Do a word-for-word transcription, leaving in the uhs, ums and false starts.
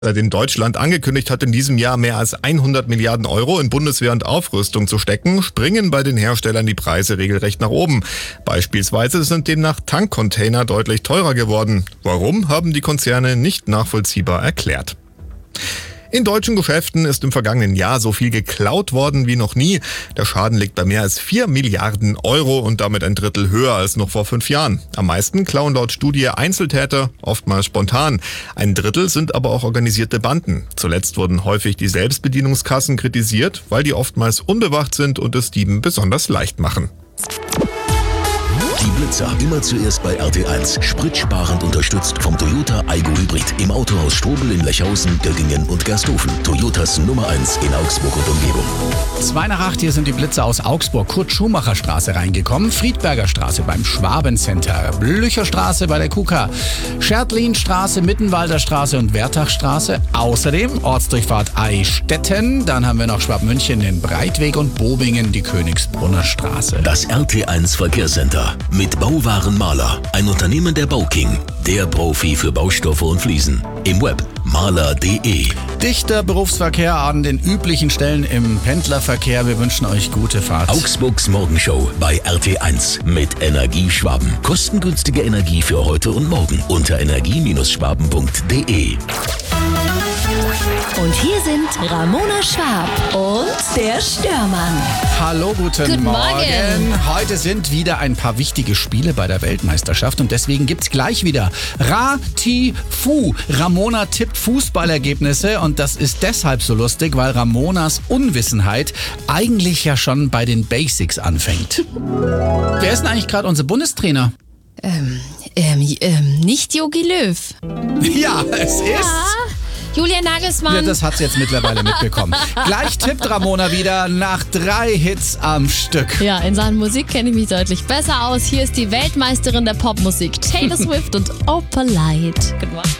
in Deutschland angekündigt hat, in diesem Jahr mehr als hundert Milliarden Euro in Bundeswehr und Aufrüstung zu stecken, springen bei den Herstellern die Preise regelrecht nach oben. Beispielsweise sind demnach Tankcontainer deutlich teurer geworden. Warum, haben die Konzerne nicht nachvollziehbar erklärt. In deutschen Geschäften ist im vergangenen Jahr so viel geklaut worden wie noch nie. Der Schaden liegt bei mehr als vier Milliarden Euro und damit ein Drittel höher als noch vor fünf Jahren. Am meisten klauen laut Studie Einzeltäter, oftmals spontan. Ein Drittel sind aber auch organisierte Banden. Zuletzt wurden häufig die Selbstbedienungskassen kritisiert, weil die oftmals unbewacht sind und es Dieben besonders leicht machen. Die Blitzer immer zuerst bei R T eins. Spritsparend unterstützt vom Toyota Aygo Hybrid. Im Autohaus Strobel in Lechhausen, Göggingen und Gersthofen. Toyotas Nummer eins in Augsburg und Umgebung. Zwei nach acht, hier sind die Blitzer aus Augsburg. Kurt-Schumacher-Straße reingekommen. Friedberger Straße beim Schwabencenter. Blücherstraße bei der K U K A. Schertlinstraße, Mittenwalder Straße und Wertachstraße. Außerdem Ortsdurchfahrt Eistetten. Dann haben wir noch Schwabmünchen, den Breitweg und Bobingen, die Königsbrunner Straße. Das R T eins Verkehrscenter. Mit Bauwaren Maler, ein Unternehmen der Bauking, der Profi für Baustoffe und Fliesen. Im Web maler punkt de. Dichter Berufsverkehr an den üblichen Stellen im Pendlerverkehr. Wir wünschen euch gute Fahrt. Augsburgs Morgenshow bei R T eins mit Energieschwaben. Kostengünstige Energie für heute und morgen unter energie Schwaben punkt de. Und hier sind Ramona Schwab und der Störmann. Hallo, guten, Guten Morgen. Morgen. Heute sind wieder ein paar wichtige Spiele bei der Weltmeisterschaft und deswegen gibt's gleich wieder Ra-Ti-Fu. Ramona tippt Fußballergebnisse und das ist deshalb so lustig, weil Ramonas Unwissenheit eigentlich ja schon bei den Basics anfängt. Wer ist denn eigentlich gerade unser Bundestrainer? Ähm, ähm, ähm, nicht Jogi Löw. Ja, es ist... Julian Nagelsmann. Ja, das hat sie jetzt mittlerweile mitbekommen. Gleich tippt Ramona wieder nach drei Hits am Stück. Ja, in Sachen Musik kenne ich mich deutlich besser aus. Hier ist die Weltmeisterin der Popmusik, Taylor Swift und Opalite. Guten Morgen.